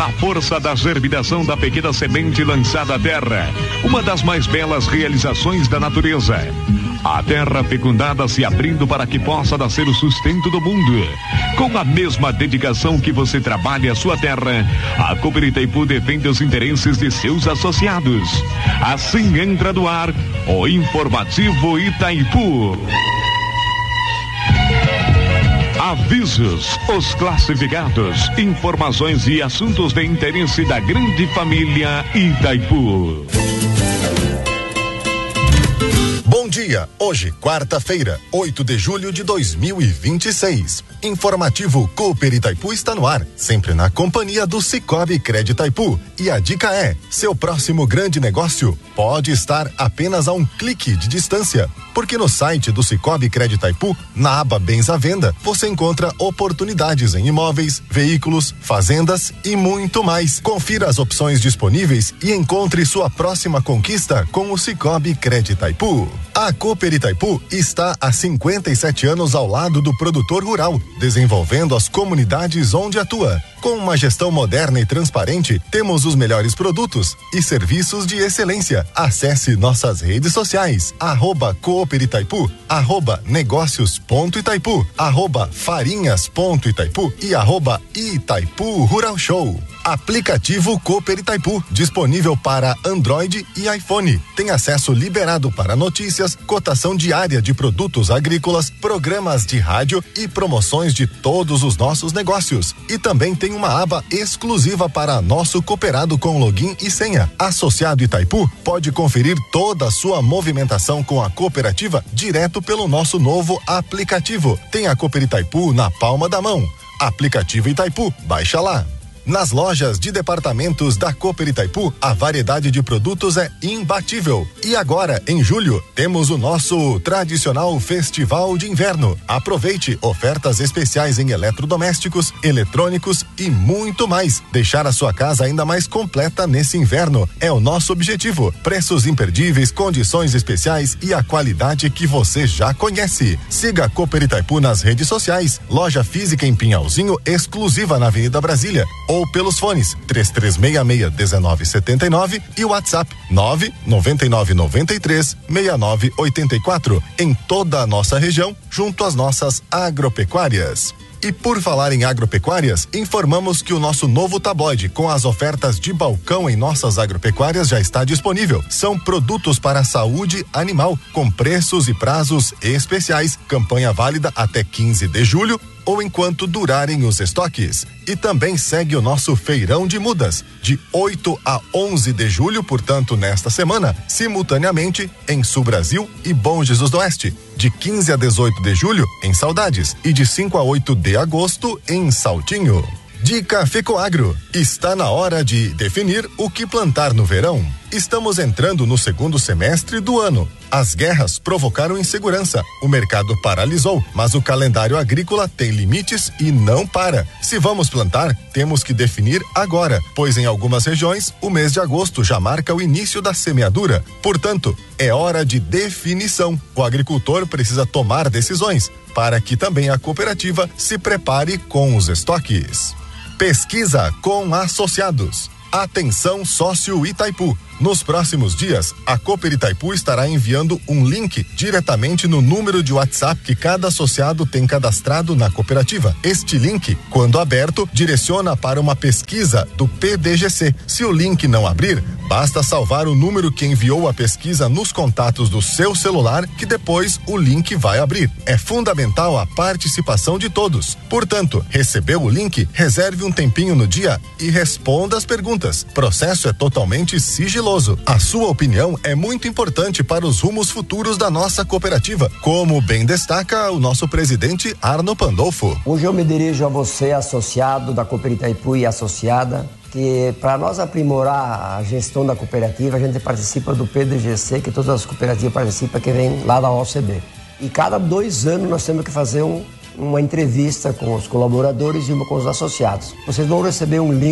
Na força da germinação da pequena semente lançada à terra, uma das mais belas realizações da natureza. A terra fecundada se abrindo para que possa nascer o sustento do mundo. Com a mesma dedicação que você trabalha a sua terra, a Cooper Itaipu defende os interesses de seus associados. Assim entra no ar o Informativo Itaipu. Avisos, os classificados, informações e assuntos de interesse da grande família Itaipu. Bom dia, hoje, quarta-feira, 8 de julho de 2026. Informativo Cooper Itaipu está no ar, sempre na companhia do Sicoob Crédito Itaipu. E a dica é, seu próximo grande negócio pode estar apenas a um clique de distância. Porque no site do Sicoob Crédito Itaipu, na aba Bens à Venda, você encontra oportunidades em imóveis, veículos, fazendas e muito mais. Confira as opções disponíveis e encontre sua próxima conquista com o Sicoob Crédito Itaipu. A Cooper Itaipu está há 57 anos ao lado do produtor rural, desenvolvendo as comunidades onde atua. Com uma gestão moderna e transparente, temos os melhores produtos e serviços de excelência. Acesse nossas redes sociais, @Cooper Itaipu, @negócios.itaipu, @farinhas.itaipu e @Itaipu Rural Show. Aplicativo Cooper Itaipu, disponível para Android e iPhone. Tem acesso liberado para notícias, cotação diária de produtos agrícolas, programas de rádio e promoções de todos os nossos negócios. E também tem uma aba exclusiva para nosso cooperado com login e senha. Associado Itaipu pode conferir toda a sua movimentação com a cooperativa direto pelo nosso novo aplicativo. Tem a Cooper Itaipu na palma da mão. Aplicativo Itaipu, baixa lá. Nas lojas de departamentos da Cooper Itaipu, a variedade de produtos é imbatível. E agora, em julho, temos o nosso tradicional Festival de Inverno. Aproveite ofertas especiais em eletrodomésticos, eletrônicos e muito mais. Deixar a sua casa ainda mais completa nesse inverno é o nosso objetivo. Preços imperdíveis, condições especiais e a qualidade que você já conhece. Siga a Cooper Itaipu nas redes sociais. Loja física em Pinhalzinho, exclusiva na Avenida Brasília. Ou pelos fones 3366-1979 e o WhatsApp 99993-6984 em toda a nossa região, junto às nossas agropecuárias. E por falar em agropecuárias, informamos que o nosso novo tabloide com as ofertas de balcão em nossas agropecuárias já está disponível. São produtos para a saúde animal, com preços e prazos especiais. Campanha válida até 15 de julho ou enquanto durarem os estoques. E também segue o nosso feirão de mudas, de 8 a 11 de julho, portanto, nesta semana, simultaneamente em Sul Brasil e Bom Jesus do Oeste, de 15 a 18 de julho em Saudades e de 5 a 8 de agosto em Saltinho. Dica Fecoagro, está na hora de definir o que plantar no verão. Estamos entrando no segundo semestre do ano. As guerras provocaram insegurança, o mercado paralisou, mas o calendário agrícola tem limites e não para. Se vamos plantar, temos que definir agora, pois em algumas regiões, o mês de agosto já marca o início da semeadura. Portanto, é hora de definição. O agricultor precisa tomar decisões, para que também a cooperativa se prepare com os estoques. Pesquisa com associados. Atenção sócio Itaipu. Nos próximos dias, a Cooper Itaipu estará enviando um link diretamente no número de WhatsApp que cada associado tem cadastrado na cooperativa. Este link, quando aberto, direciona para uma pesquisa do PDGC. Se o link não abrir, basta salvar o número que enviou a pesquisa nos contatos do seu celular, que depois o link vai abrir. É fundamental a participação de todos. Portanto, recebeu o link? Reserve um tempinho no dia e responda as perguntas. Processo é totalmente sigiloso. A sua opinião é muito importante para os rumos futuros da nossa cooperativa, como bem destaca o nosso presidente Arno Pandolfo. Hoje eu me dirijo a você, associado da Cooper Itaipu e associada, que para nós aprimorar a gestão da cooperativa, a gente participa do PDGC, que todas as cooperativas participam, que vem lá da OCB. E cada 2 anos nós temos que fazer uma entrevista com os colaboradores e uma com os associados. Vocês vão receber um link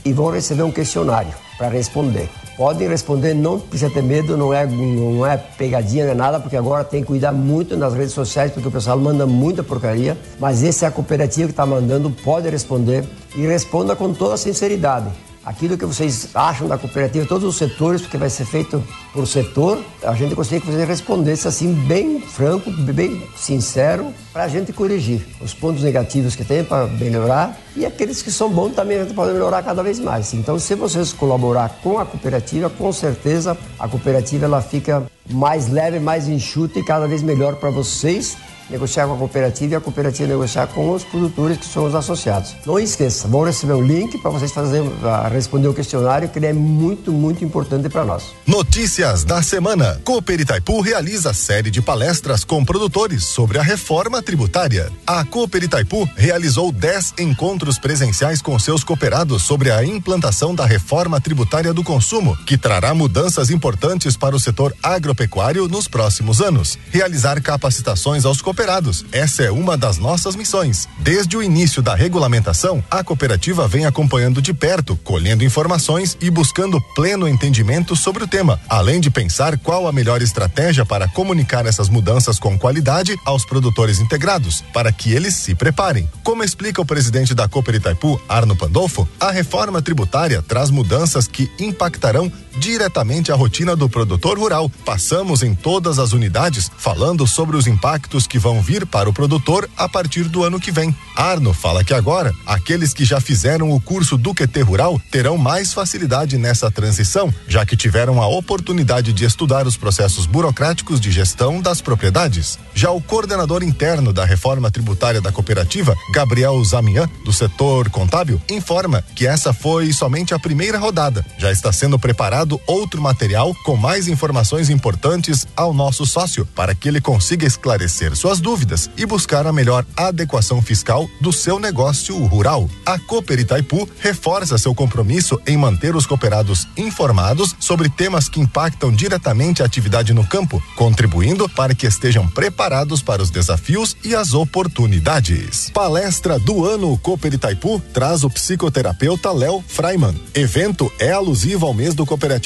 e vão receber um questionário para responder. Podem responder, não precisa ter medo, não é pegadinha, não é nada, porque agora tem que cuidar muito nas redes sociais, porque o pessoal manda muita porcaria, mas essa é a cooperativa que está mandando, pode responder e responda com toda a sinceridade. Aquilo que vocês acham da cooperativa, todos os setores, porque vai ser feito por setor, a gente gostaria que você respondesse assim, bem franco, bem sincero, para a gente corrigir os pontos negativos que tem para melhorar e aqueles que são bons também a gente pode melhorar cada vez mais. Então, se vocês colaborar com a cooperativa, com certeza a cooperativa ela fica mais leve, mais enxuta e cada vez melhor para vocês negociar com a cooperativa e a cooperativa negociar com os produtores que são os associados. Não esqueça, vão receber o link para vocês responder o questionário, que ele é muito, muito importante para nós. Notícias da semana. Cooper Itaipu realiza série de palestras com produtores sobre a reforma tributária. A Cooper Itaipu realizou 10 encontros presenciais com seus cooperados sobre a implantação da reforma tributária do consumo, que trará mudanças importantes para o setor agropecuário nos próximos anos. Realizar capacitações aos cooperados. Essa é uma das nossas missões. Desde o início da regulamentação, a cooperativa vem acompanhando de perto, colhendo informações e buscando pleno entendimento sobre o tema, além de pensar qual a melhor estratégia para comunicar essas mudanças com qualidade aos produtores integrados, para que eles se preparem. Como explica o presidente da Cooper Itaipu, Arno Pandolfo, a reforma tributária traz mudanças que impactarão diretamente a rotina do produtor rural. Passamos em todas as unidades falando sobre os impactos que vão vir para o produtor a partir do ano que vem. Arno fala que agora, aqueles que já fizeram o curso do QT Rural terão mais facilidade nessa transição, já que tiveram a oportunidade de estudar os processos burocráticos de gestão das propriedades. Já o coordenador interno da reforma tributária da cooperativa, Gabriel Zamian, do setor contábil, informa que essa foi somente a primeira rodada. Já está sendo preparado outro material com mais informações importantes ao nosso sócio, para que ele consiga esclarecer suas dúvidas e buscar a melhor adequação fiscal do seu negócio rural. A Cooper Itaipu reforça seu compromisso em manter os cooperados informados sobre temas que impactam diretamente a atividade no campo, contribuindo para que estejam preparados para os desafios e as oportunidades. Palestra do ano Cooper Itaipu traz o psicoterapeuta Léo Freiman. Evento é alusivo ao mês do cooperativismo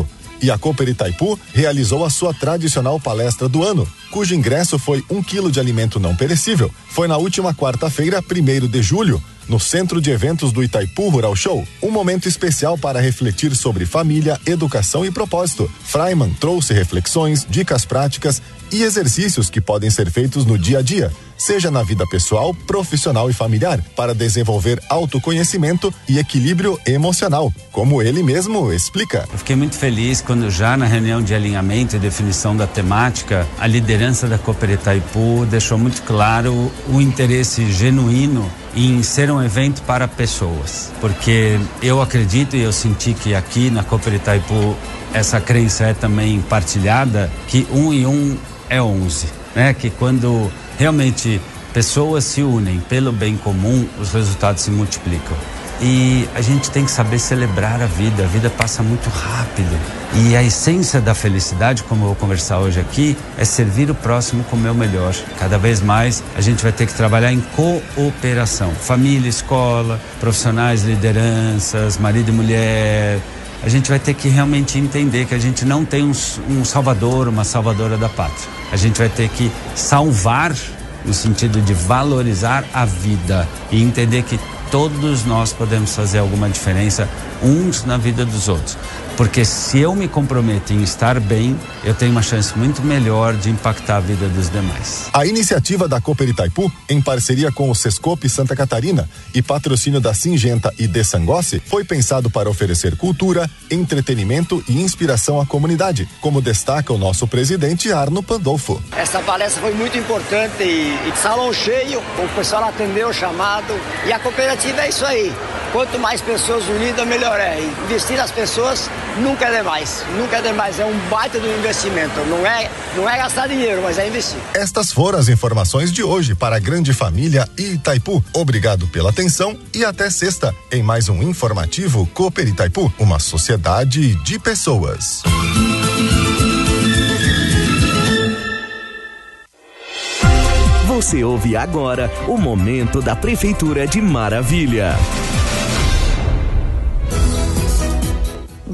e a Cooper Itaipu realizou a sua tradicional palestra do ano, cujo ingresso foi 1 quilo de alimento não perecível. Foi na última quarta-feira, 1º de julho, no Centro de Eventos do Itaipu Rural Show. Um momento especial para refletir sobre família, educação e propósito. Freiman trouxe reflexões, dicas práticas e exercícios que podem ser feitos no dia a dia, seja na vida pessoal, profissional e familiar, para desenvolver autoconhecimento e equilíbrio emocional, como ele mesmo explica. Eu fiquei muito feliz quando já na reunião de alinhamento e definição da temática, a liderança da Cooper Itaipu deixou muito claro o interesse genuíno em ser um evento para pessoas, porque eu acredito e eu senti que aqui na Cooper Itaipu essa crença é também partilhada, que 1 e 1 é 11, né? Que quando realmente pessoas se unem pelo bem comum, os resultados se multiplicam. E a gente tem que saber celebrar a vida passa muito rápido. E a essência da felicidade, como eu vou conversar hoje aqui, é servir o próximo com o meu melhor. Cada vez mais a gente vai ter que trabalhar em cooperação. Família, escola, profissionais, lideranças, marido e mulher. A gente vai ter que realmente entender que a gente não tem um salvador, uma salvadora da pátria. A gente vai ter que salvar no sentido de valorizar a vida e entender que todos nós podemos fazer alguma diferença uns na vida dos outros. Porque se eu me comprometo em estar bem, eu tenho uma chance muito melhor de impactar a vida dos demais. A iniciativa da Cooper Itaipu, em parceria com o Sescope Santa Catarina e patrocínio da Singenta e de Sangossi, foi pensado para oferecer cultura, entretenimento e inspiração à comunidade, como destaca o nosso presidente Arno Pandolfo. Essa palestra foi muito importante e salão cheio, o pessoal atendeu o chamado e a cooperativa é isso aí. Quanto mais pessoas unidas, melhor é. Investir nas pessoas nunca é demais. Nunca é demais. É um baita do investimento. Não é gastar dinheiro, mas é investir. Estas foram as informações de hoje para a grande família Itaipu. Obrigado pela atenção e até sexta em mais um informativo Cooper Itaipu, uma sociedade de pessoas. Você ouve agora o Momento da Prefeitura de Maravilha.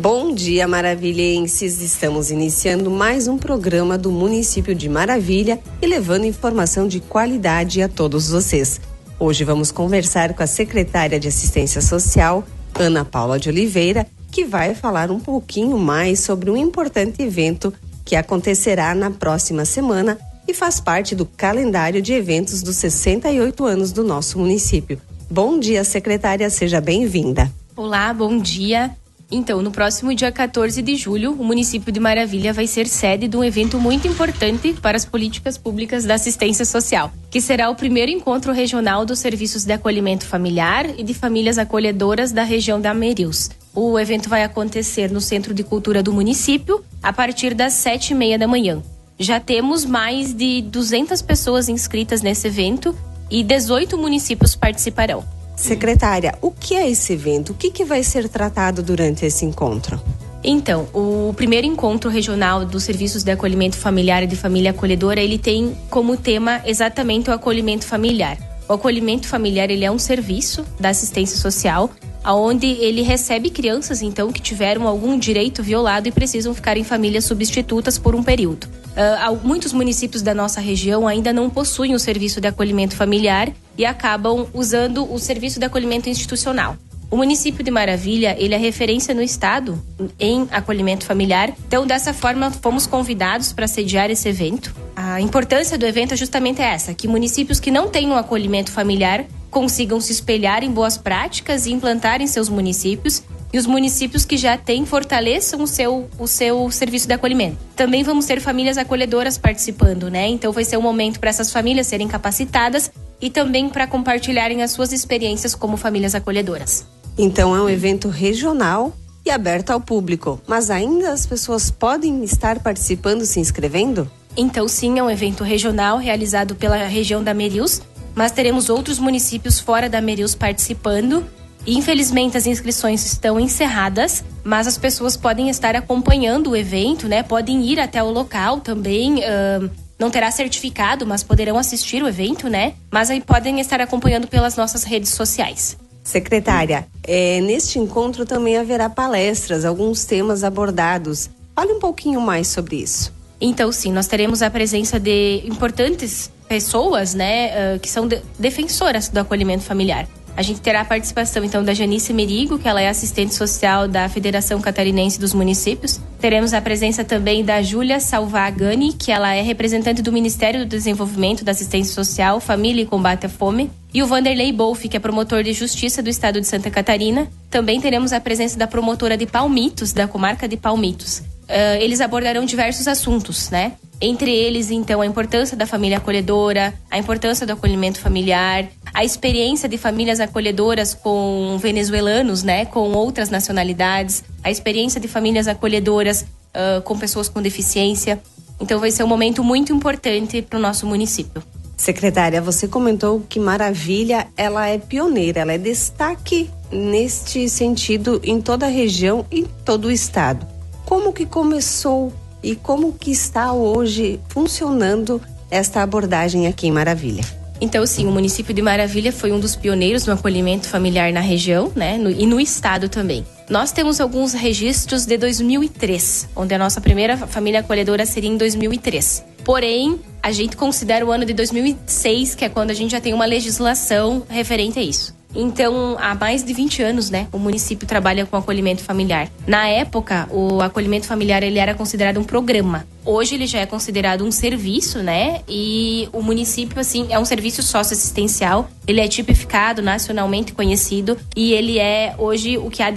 Bom dia, maravilhenses! Estamos iniciando mais um programa do município de Maravilha e levando informação de qualidade a todos vocês. Hoje vamos conversar com a secretária de Assistência Social, Ana Paula de Oliveira, que vai falar um pouquinho mais sobre um importante evento que acontecerá na próxima semana e faz parte do calendário de eventos dos 68 anos do nosso município. Bom dia, secretária, seja bem-vinda. Olá, bom dia. Então, no próximo dia 14 de julho, o município de Maravilha vai ser sede de um evento muito importante para as políticas públicas da assistência social, que será o primeiro encontro regional dos serviços de acolhimento familiar e de famílias acolhedoras da região da Merius. O evento vai acontecer no Centro de Cultura do município a partir das 7h30 da manhã. Já temos mais de 200 pessoas inscritas nesse evento e 18 municípios participarão. Secretária, o que é esse evento? O que vai ser tratado durante esse encontro? Então, o primeiro encontro regional dos serviços de acolhimento familiar e de família acolhedora, ele tem como tema exatamente o acolhimento familiar. O acolhimento familiar, ele é um serviço da assistência social, onde ele recebe crianças, então, que tiveram algum direito violado e precisam ficar em famílias substitutas por um período. Muitos municípios da nossa região ainda não possuem o serviço de acolhimento familiar e acabam usando o serviço de acolhimento institucional. O município de Maravilha, ele é referência no estado em acolhimento familiar. Então, dessa forma, fomos convidados para sediar esse evento. A importância do evento é justamente essa, que municípios que não têm um acolhimento familiar consigam se espelhar em boas práticas e implantar em seus municípios, e os municípios que já têm fortaleçam o seu serviço de acolhimento. Também vamos ter famílias acolhedoras participando, né? Então vai ser um momento para essas famílias serem capacitadas e também para compartilharem as suas experiências como famílias acolhedoras. Então é um evento regional e aberto ao público, mas ainda as pessoas podem estar participando, se inscrevendo? Então sim, é um evento regional realizado pela região da Merius, mas teremos outros municípios fora da Merius participando. E, infelizmente, as inscrições estão encerradas, mas as pessoas podem estar acompanhando o evento, né? Podem ir até o local também, não terá certificado, mas poderão assistir o evento, né? Mas aí podem estar acompanhando pelas nossas redes sociais. Secretária, neste encontro também haverá palestras, alguns temas abordados. Fale um pouquinho mais sobre isso. Então, sim, nós teremos a presença de importantes pessoas, né? Que são defensoras do acolhimento familiar. A gente terá a participação, então, da Janice Merigo, que ela é assistente social da Federação Catarinense dos Municípios. Teremos a presença também da Júlia Salvagani, que ela é representante do Ministério do Desenvolvimento da Assistência Social, Família e Combate à Fome. E o Vanderlei Bolfi, que é promotor de Justiça do Estado de Santa Catarina. Também teremos a presença da promotora de Palmitos, da comarca de Palmitos. Eles abordarão diversos assuntos, né? Entre eles, então, a importância da família acolhedora, a importância do acolhimento familiar, a experiência de famílias acolhedoras com venezuelanos, né, com outras nacionalidades, a experiência de famílias acolhedoras com pessoas com deficiência. Então, vai ser um momento muito importante para o nosso município. Secretária, você comentou que Maravilha, ela é pioneira, ela é destaque neste sentido em toda a região e em todo o estado. Como que começou e como que está hoje funcionando esta abordagem aqui em Maravilha? Então, sim, o município de Maravilha foi um dos pioneiros no acolhimento familiar na região, né, e no estado também. Nós temos alguns registros de 2003, onde a nossa primeira família acolhedora seria em 2003. Porém, a gente considera o ano de 2006, que é quando a gente já tem uma legislação referente a isso. Então, há mais de 20 anos, né, o município trabalha com acolhimento familiar. Na época, o acolhimento familiar, ele era considerado um programa. Hoje, ele já é considerado um serviço, né, e o município, assim, é um serviço socioassistencial. Ele é tipificado, nacionalmente conhecido, e ele é, hoje, o que há